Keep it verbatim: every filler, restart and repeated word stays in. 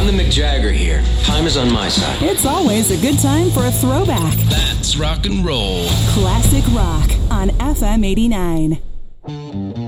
the McJagger here. Time is on my side. It's always a good time for a throwback. That's rock and roll. Classic rock on F M eighty-nine.